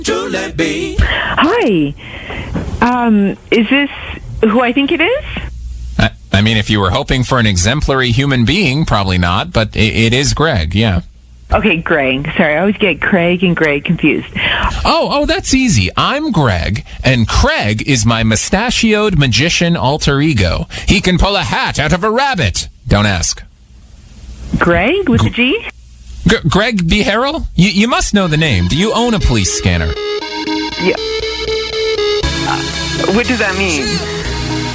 Truly be. Hi. Is this who I think it is? I mean, if you were hoping for an exemplary human being, probably not, but it is Greg, yeah. Okay, Greg. Sorry, I always get Craig and Greg confused. Oh, that's easy. I'm Greg, and Craig is my mustachioed magician alter ego. He can pull a hat out of a rabbit. Don't ask. Greg with the G? Greg B. Harrell? You must know the name. Do you own a police scanner? Yeah. What does that mean?